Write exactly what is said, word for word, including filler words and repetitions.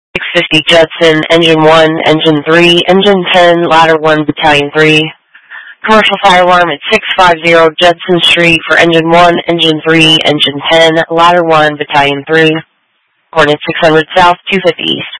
six fifty Judson, Engine one, Engine three, Engine ten, Ladder one, Battalion three. Commercial fire alarm at six fifty Judson Street for Engine one, Engine three, Engine ten, Ladder one, Battalion three. Coordinates six hundred South, two fifty East.